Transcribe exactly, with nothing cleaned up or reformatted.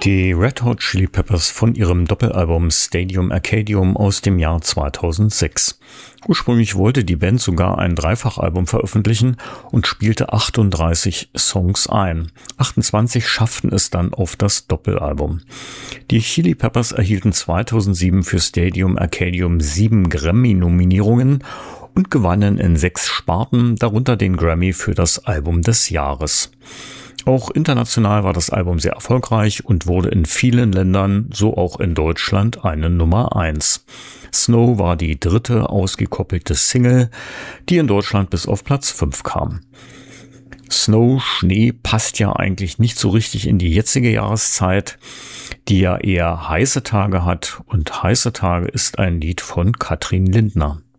Die Red Hot Chili Peppers von ihrem Doppelalbum Stadium Arcadium aus dem Jahr zweitausendsechs. Ursprünglich wollte die Band sogar ein Dreifachalbum veröffentlichen und spielte achtunddreißig Songs ein. achtundzwanzig schafften es dann auf das Doppelalbum. Die Chili Peppers erhielten zweitausendsieben für Stadium Arcadium sieben Grammy-Nominierungen und gewannen in sechs Sparten, darunter den Grammy für das Album des Jahres. Auch international war das Album sehr erfolgreich und wurde in vielen Ländern, so auch in Deutschland, eine Nummer eins. Snow war die dritte ausgekoppelte Single, die in Deutschland bis auf Platz fünf kam. Snow, Schnee, passt ja eigentlich nicht so richtig in die jetzige Jahreszeit, die ja eher heiße Tage hat, und heiße Tage ist ein Lied von Katrin Lindner.